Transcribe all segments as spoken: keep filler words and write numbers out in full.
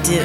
do.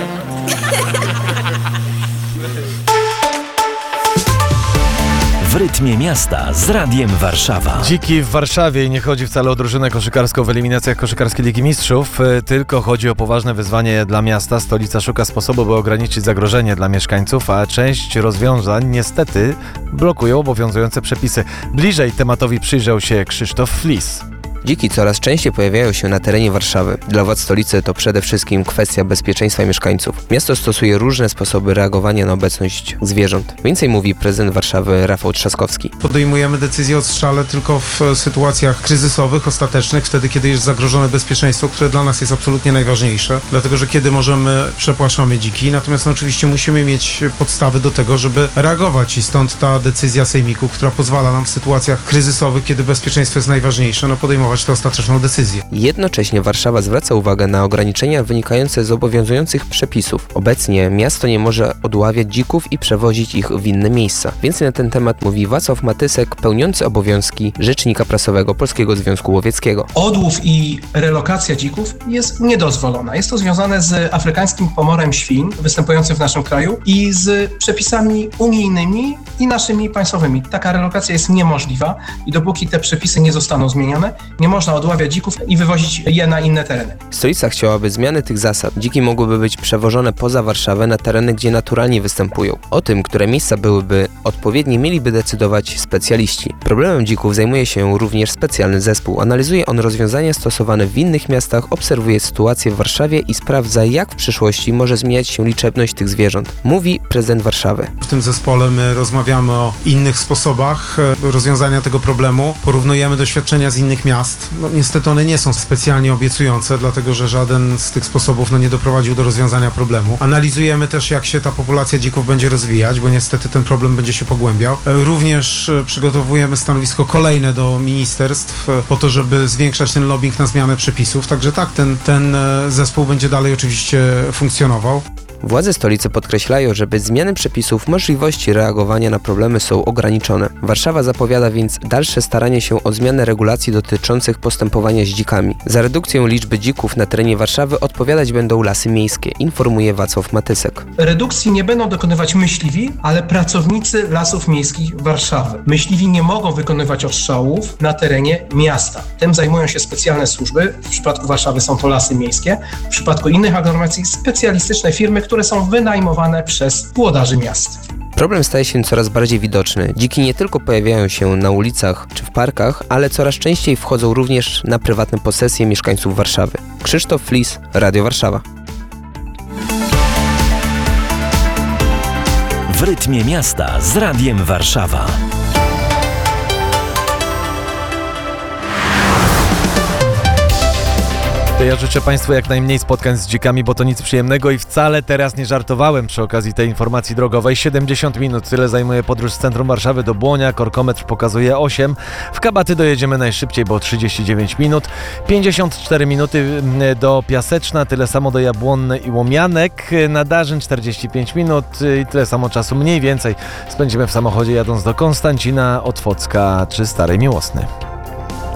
W rytmie miasta z Radiem Warszawa. Dziki w Warszawie i nie chodzi wcale o drużynę koszykarską w eliminacjach koszykarskiej Ligi Mistrzów, tylko chodzi o poważne wyzwanie dla miasta. Stolica szuka sposobu, by ograniczyć zagrożenie dla mieszkańców, a część rozwiązań niestety blokują obowiązujące przepisy. Bliżej tematowi przyjrzał się Krzysztof Flis. Dziki coraz częściej pojawiają się na terenie Warszawy. Dla władz stolicy to przede wszystkim kwestia bezpieczeństwa mieszkańców. Miasto stosuje różne sposoby reagowania na obecność zwierząt. Więcej mówi prezydent Warszawy Rafał Trzaskowski. Podejmujemy decyzję o strzale tylko w sytuacjach kryzysowych, ostatecznych, wtedy kiedy jest zagrożone bezpieczeństwo, które dla nas jest absolutnie najważniejsze. Dlatego, że kiedy możemy, przepłaszczamy dziki, natomiast no, oczywiście musimy mieć podstawy do tego, żeby reagować i stąd ta decyzja sejmiku, która pozwala nam w sytuacjach kryzysowych, kiedy bezpieczeństwo jest najważniejsze, no podejmować tę ostateczną decyzję. Jednocześnie Warszawa zwraca uwagę na ograniczenia wynikające z obowiązujących przepisów. Obecnie miasto nie może odławiać dzików i przewozić ich w inne miejsca. Więcej na ten temat mówi Wacław Matysek, pełniący obowiązki rzecznika prasowego Polskiego Związku Łowieckiego. Odłów i relokacja dzików jest niedozwolona. Jest to związane z afrykańskim pomorem świń występującym w naszym kraju i z przepisami unijnymi i naszymi państwowymi. Taka relokacja jest niemożliwa i dopóki te przepisy nie zostaną zmienione, nie można odławiać dzików i wywozić je na inne tereny. Stolica chciałaby zmiany tych zasad. Dziki mogłyby być przewożone poza Warszawę na tereny, gdzie naturalnie występują. O tym, które miejsca byłyby odpowiednie, mieliby decydować specjaliści. Problemem dzików zajmuje się również specjalny zespół. Analizuje on rozwiązania stosowane w innych miastach, obserwuje sytuację w Warszawie i sprawdza, jak w przyszłości może zmieniać się liczebność tych zwierząt. Mówi prezydent Warszawy. W tym zespole my rozmawiamy o innych sposobach rozwiązania tego problemu, porównujemy doświadczenia z innych miast. No, niestety one nie są specjalnie obiecujące, dlatego że żaden z tych sposobów no, nie doprowadził do rozwiązania problemu. Analizujemy też, jak się ta populacja dzików będzie rozwijać, bo niestety ten problem będzie się pogłębiał. Również przygotowujemy stanowisko kolejne do ministerstw po to, żeby zwiększać ten lobbying na zmianę przepisów. Także tak, ten, ten zespół będzie dalej oczywiście funkcjonował. Władze stolicy podkreślają, że bez zmiany przepisów możliwości reagowania na problemy są ograniczone. Warszawa zapowiada więc dalsze staranie się o zmianę regulacji dotyczących postępowania z dzikami. Za redukcję liczby dzików na terenie Warszawy odpowiadać będą lasy miejskie, informuje Wacław Matysek. Redukcji nie będą dokonywać myśliwi, ale pracownicy lasów miejskich Warszawy. Myśliwi nie mogą wykonywać ostrzałów na terenie miasta. Tym zajmują się specjalne służby. W przypadku Warszawy są to lasy miejskie. W przypadku innych aglomeracji specjalistyczne firmy, które są wynajmowane przez włodarzy miast. Problem staje się coraz bardziej widoczny. Dziki nie tylko pojawiają się na ulicach czy w parkach, ale coraz częściej wchodzą również na prywatne posesje mieszkańców Warszawy. Krzysztof Flis, Radio Warszawa. W rytmie miasta z Radiem Warszawa. Ja życzę Państwu jak najmniej spotkań z dzikami, bo to nic przyjemnego i wcale teraz nie żartowałem przy okazji tej informacji drogowej. siedemdziesiąt minut, tyle zajmuje podróż z centrum Warszawy do Błonia, korkometr pokazuje osiem. W Kabaty dojedziemy najszybciej, bo trzydzieści dziewięć minut. pięćdziesiąt cztery minuty do Piaseczna, tyle samo do Jabłonny i Łomianek. Na Darzyn czterdzieści pięć minut i tyle samo czasu mniej więcej spędzimy w samochodzie jadąc do Konstancina, Otwocka czy Starej Miłosny.